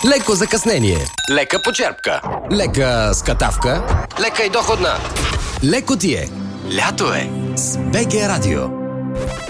Леко закъснение, лека почерпка, лека скатавка, лека и доходна. Леко ти е. Лято е с БГ Радио.